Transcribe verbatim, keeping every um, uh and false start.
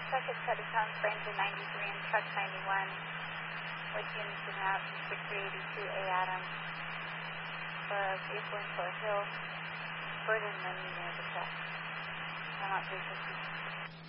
Truck at Cuttertown Springs in ninety-three and Truck ninety-one. Which units in route from sixty-three eighty-two A Adams. The vehicle into a hill further than near the truck. I'm not three fifty.